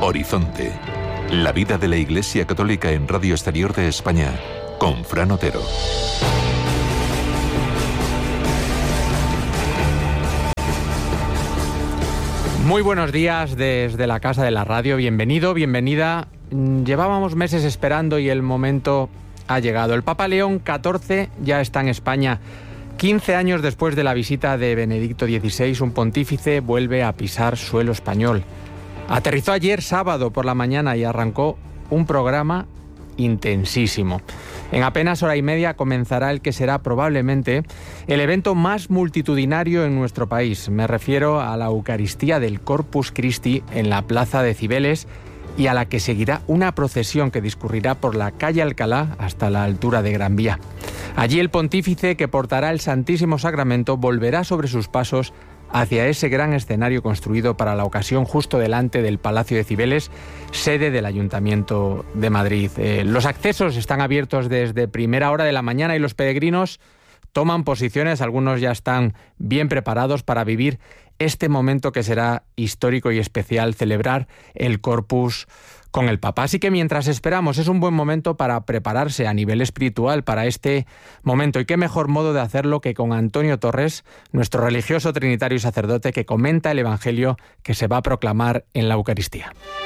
Horizonte. La vida de la Iglesia Católica en Radio Exterior de España, con Fran Otero. Muy buenos días desde la Casa de la Radio. Bienvenido, bienvenida. Llevábamos meses esperando y el momento ha llegado. El Papa León XIV ya está en España. 15 años después de la visita de Benedicto XVI, un pontífice vuelve a pisar suelo español. Aterrizó ayer sábado por la mañana y arrancó un programa intensísimo. En apenas hora y media comenzará el que será probablemente el evento más multitudinario en nuestro país. Me refiero a la Eucaristía del Corpus Christi en la Plaza de Cibeles y a la que seguirá una procesión que discurrirá por la calle Alcalá hasta la altura de Gran Vía. Allí el pontífice que portará el Santísimo Sacramento volverá sobre sus pasos hacia ese gran escenario construido para la ocasión justo delante del Palacio de Cibeles, sede del Ayuntamiento de Madrid. Los accesos están abiertos desde primera hora de la mañana y los peregrinos toman posiciones, algunos ya están bien preparados para vivir este momento que será histórico y especial, celebrar el Corpus con el Papa. Así que mientras esperamos, es un buen momento para prepararse a nivel espiritual para este momento. Y qué mejor modo de hacerlo que con Antonio Torres, nuestro religioso trinitario y sacerdote, que comenta el Evangelio que se va a proclamar en la Eucaristía.